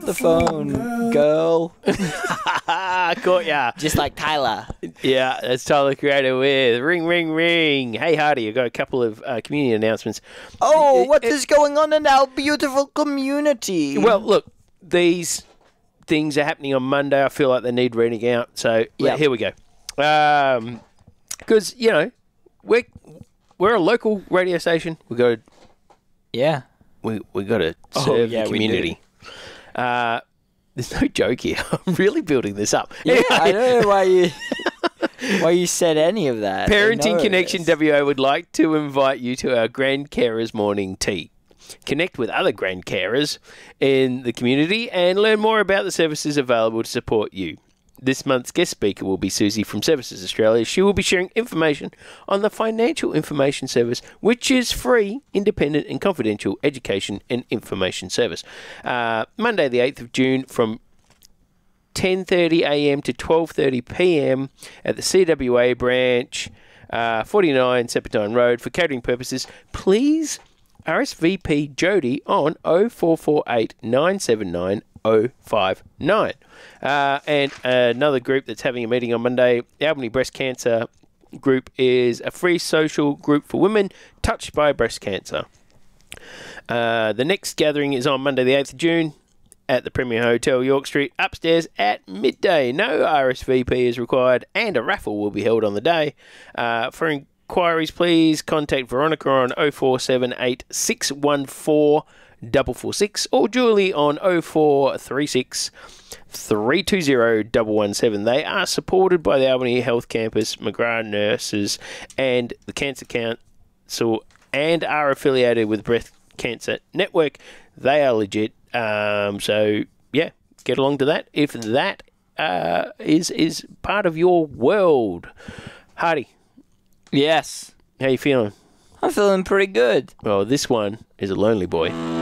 The phone, girl. Caught ya. Just like Tyler. Yeah, that's Tyler Creator with Ring, Ring, Ring. Hey, Hardy, I've got a couple of community announcements. Oh, what is going on in our beautiful community? Well, look, these things are happening on Monday. I feel like they need reading out. So here we go. Because, you know, we're a local radio station. We got to... Yeah. We got to serve the community. There's no joke here. I'm really building this up. Yeah, anyway. I don't know why you said any of that. Parenting Connection WA would like to invite you to our Grand Carers Morning Tea. Connect with other grand carers in the community and learn more about the services available to support you. This month's guest speaker will be Susie from Services Australia. She will be sharing information on the Financial Information Service, which is free, independent and confidential education and information service. Monday the 8th of June from 10:30am to 12:30pm at the CWA branch, 49 Serpentine Road. For catering purposes, please RSVP Jody on 0448 979 059. And another group that's having a meeting on Monday, the Albany Breast Cancer Group, is a free social group for women touched by breast cancer. The next gathering is on Monday the 8th of June at the Premier Hotel, York Street, upstairs at midday. No RSVP is required and a raffle will be held on the day. For inquiries, please contact Veronica on 0478 614 446 or Julie on 0436 320 117. They are supported by the Albany Health Campus, McGrath Nurses and the Cancer Council and are affiliated with Breast Cancer Network. They are legit. So, yeah, get along to that if that is part of your world. Hardy. Yes. How you feeling? I'm feeling pretty good. Well, this one is a lonely boy.